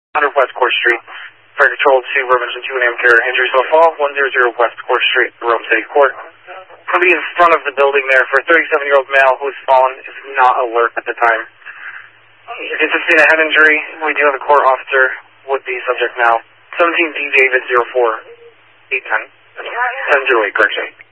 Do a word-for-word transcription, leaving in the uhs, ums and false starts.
one hundred West Court Street. Fire Control to Robinson two and Amcare. Injuries so fall, one hundred West Court Street, Rome City Court. I'll be in front of the building there for a thirty-seven-year-old male who has fallen, is not alert at the time. If you sustain a head injury, we do have a court officer, would be subject now. seventeen D David zero four eight ten. seven zero eight, correction.